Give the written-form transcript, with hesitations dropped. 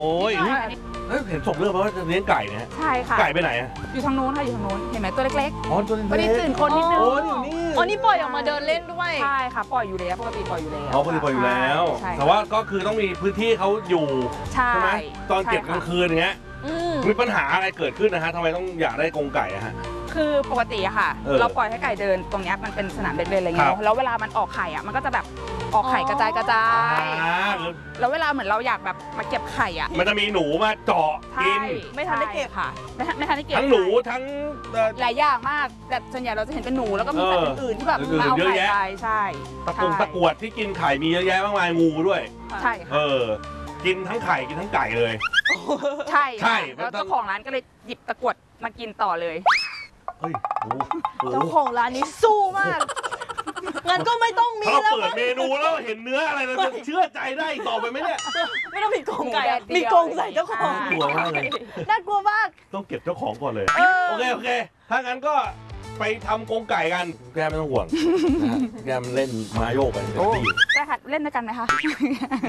โอ้ยเห็นส่งเรื่องมาว่าจะเลี้ยงไก่เนี่ยใช่ค่ะไก่ไปไหนอะอยู่ทางนู้นค่ะอยู่ทางนู้นเห็นไหมตัวเล็กอ๋อตัวๆนี้วันนี้ตื่นคนนิดนึงโอ้ยอยู่นี่อ๋อนี่ปล่อยออกมาเดินเล่นด้วยใช่ค่ะปล่อยอยู่แล้วปกติปล่อยอยู่แล้วอ๋อปกติปล่อยอยู่แล้วใช่แต่ว่าก็คือต้องมีพื้นที่เขาอยู่ใช่ใช่ไหมตอนเก็บกลางคืนอย่างเงี้ย มีปัญหาอะไรเกิดขึ้นนะฮะทำไมต้องอยากได้กรงไก่อะฮะคือปกติอะค่ะ เราปล่อยให้ไก่เดินตรงนี้มันเป็นสนามเด็กเล่นอะไรเงี้คยรับแล้วเวลามันออกไข่อะมันก็จะแบบออกไข่กระจายแล้วเวลาเหมือนเราอยากแบบมาเก็บไข่อะมันจะมีหนูมาเจาะกินไม่ทันได้เก็บค่ะไม่ทันได้เก็บทั้งหนูทั้งหลายอย่างมากแต่ส่วนใหญ่เราจะเห็นเป็นหนูแล้วก็มีสัตว์อื่นๆที่แบบมาเอาเยอะไข่แยะไปใช่ตะกรวดที่กินไข่มีเยอะแยะมากมายงูด้วยใช่ค่ะกินทั้งไข่กินทั้งไก่เลยใช่ใช่แล้วเจ้าของร้านก็เลยหยิบตะกรวดมากินต่อเลยเฮ้ยโอ้โหเจ้าของร้านนี้สู้มาก งั้นก็ไม่ต้องมีถ้าแล้วเปิดมั้งเมนูแล้วเห็นเนื้ออะไรเราจะเชื่อใจได้อีกต่อไปไหมเนี่ยไม่ต้องมีกรงไก่หมูแดดเดียวมีกรงใส่เจ้าของกลัวมากเลยน่ากลัวมากต้องเก็บเจ้าของก่อนเลยเออโอเคถ้างั้นก็ไปทำกรงไก่กันแกไม่ต้องห่วงนะฮะแกมันเล่นมาโยกกันเต็มที่ได้ค่ะเล่นด้วยกันไหมคะ